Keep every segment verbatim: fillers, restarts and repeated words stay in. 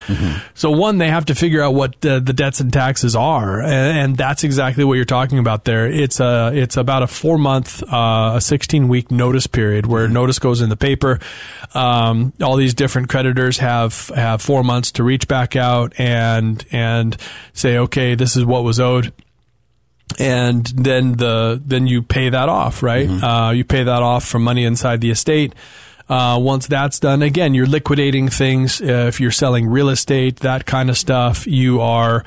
Mm-hmm. So one, they have to figure out what uh, the debts and taxes are, and, and that's exactly what you're talking about there. It's a it's about a four month, uh, a sixteen week notice period where mm-hmm. notice goes in the paper. Um, all these different creditors have have four months to reach back out and and say, okay, this is what was owed. And then the then you pay that off, right? Mm-hmm. Uh, you pay that off from money inside the estate. Uh, once that's done, again, you're liquidating things. Uh, if you're selling real estate, that kind of stuff, you are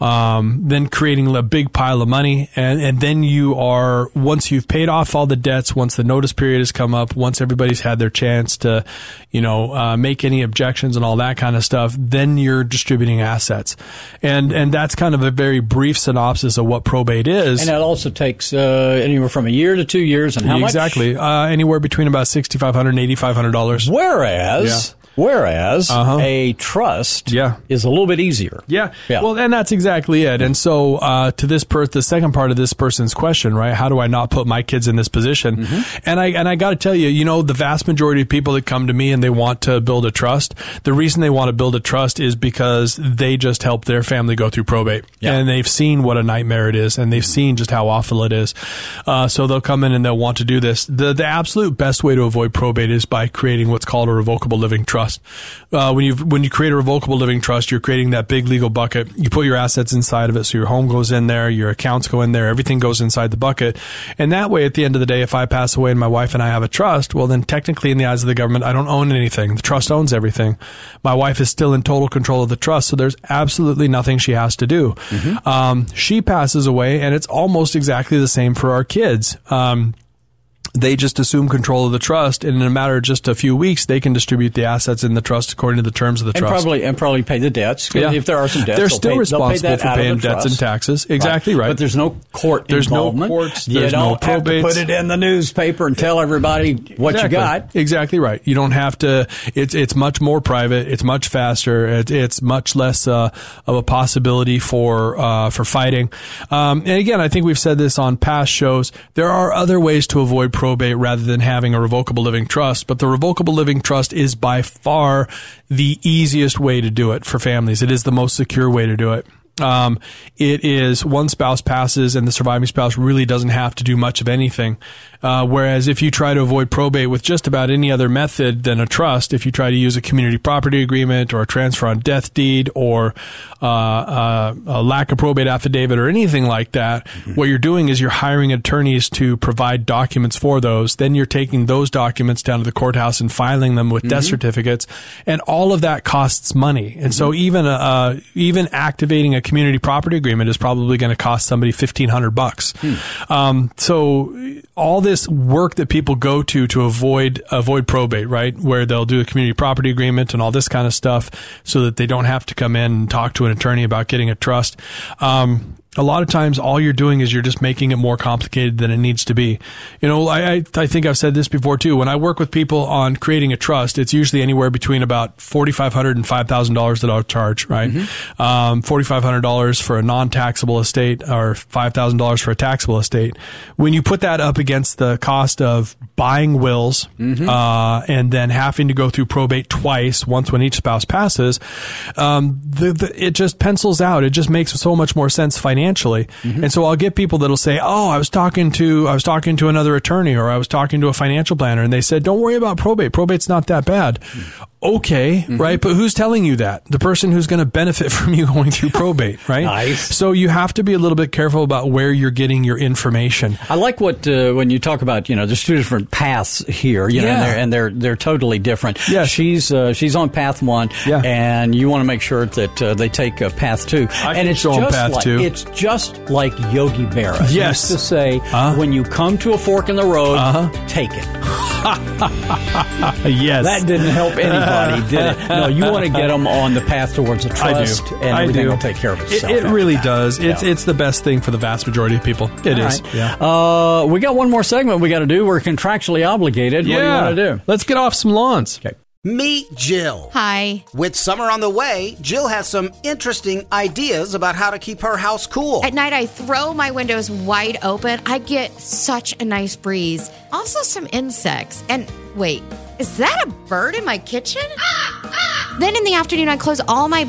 um, then creating a big pile of money. And, and then you are, once you've paid off all the debts, once the notice period has come up, once everybody's had their chance to, you know, uh, make any objections and all that kind of stuff, then you're distributing assets. And, and that's kind of a very brief synopsis of what probate is. And that also takes, uh, anywhere from a year to two years and how exactly. much? Exactly. Uh, anywhere between about sixty-five hundred dollars and eighty-five hundred dollars. Whereas, yeah. Whereas uh-huh. a trust yeah. is a little bit easier. Yeah. yeah. Well, and that's exactly it. And so uh, to this per- the second part of this person's question, right? How do I not put my kids in this position? Mm-hmm. And I and I got to tell you, you know, the vast majority of people that come to me and they want to build a trust, the reason they want to build a trust is because they just helped their family go through probate. Yeah. And they've seen what a nightmare it is, and they've seen just how awful it is. Uh, so they'll come in and they'll want to do this. The, the absolute best way to avoid probate is by creating what's called a revocable living trust. Uh, when you when you create a revocable living trust, you're creating that big legal bucket. You put your assets inside of it, so your home goes in there, your accounts go in there, everything goes inside the bucket. And that way, at the end of the day, if I pass away and my wife and I have a trust, well, then technically in the eyes of the government, I don't own anything. The trust owns everything. My wife is still in total control of the trust, so there's absolutely nothing she has to do. Mm-hmm. Um, she passes away, and it's almost exactly the same for our kids. Um, They just assume control of the trust, and in a matter of just a few weeks, they can distribute the assets in the trust according to the terms of the and trust. Probably, and probably pay the debts. Yeah. If there are some debts, they're still pay, responsible pay for paying debts and taxes. Exactly right. right. But there's no court there's involvement. No courts, you there's don't no have probates. to put it in the newspaper and tell everybody what exactly. you got. Exactly right. You don't have to. It's it's much more private. It's much faster. It, it's much less uh, of a possibility for uh, for fighting. Um, and again, I think we've said this on past shows. There are other ways to avoid probate rather than having a revocable living trust, but the revocable living trust is by far the easiest way to do it for families. It is the most secure way to do it. Um, it is one spouse passes and the surviving spouse really doesn't have to do much of anything. Uh, whereas if you try to avoid probate with just about any other method than a trust, if you try to use a community property agreement or a transfer on death deed or uh, uh, a lack of probate affidavit or anything like that, mm-hmm. what you're doing is you're hiring attorneys to provide documents for those. Then you're taking those documents down to the courthouse and filing them with mm-hmm. death certificates, and all of that costs money. And mm-hmm. so even uh, even activating a community property agreement is probably going to cost somebody fifteen hundred bucks. Hmm. Um, so all this work that people go to to avoid avoid probate, right, where they'll do a community property agreement and all this kind of stuff so that they don't have to come in and talk to an attorney about getting a trust. Um, a lot of times all you're doing is you're just making it more complicated than it needs to be. You know, I, I, I think I've said this before too. When I work with people on creating a trust, it's usually anywhere between about forty-five hundred dollars and five thousand dollars that I'll charge, right? Mm-hmm. Um, forty-five hundred dollars for a non-taxable estate or five thousand dollars for a taxable estate. When you put that up against the cost of buying wills, mm-hmm. uh, and then having to go through probate twice, once when each spouse passes, um, the, the, it just pencils out. It just makes so much more sense financially. Mm-hmm. And so I'll get people that'll say, oh, I was talking to, I was talking to another attorney, or I was talking to a financial planner, and they said, don't worry about probate. Probate's not that bad. Mm-hmm. Okay, mm-hmm. right? But who's telling you that? The person who's going to benefit from you going through probate, right? Nice. So you have to be a little bit careful about where you're getting your information. I like what, uh, when you talk about, you know, there's two different paths here, you know, yeah. and, they're, and they're, they're totally different. Yes. She's, uh, she's on path one, yeah. and you want to make sure that uh, they take uh, path two. I and it's go just on path like, two. It's just like Yogi Berra. Yes. He used to say, uh-huh. when you come to a fork in the road, uh-huh. take it. Yes. That didn't help anybody, did it? No, you want to get them on the path towards a trust, I do. and I everything do. will take care of itself. It, it really that. does. It's yeah. it's the best thing for the vast majority of people. It All is. Right. Yeah. Uh, we got one more segment we got to do. We're contractually obligated. Yeah. What do you want to do? Let's get off some lawns. Okay. Meet Jill. Hi. With summer on the way, Jill has some interesting ideas about how to keep her house cool. At night, I throw my windows wide open. I get such a nice breeze. Also, some insects. And wait, is that a bird in my kitchen? Then in the afternoon, I close all my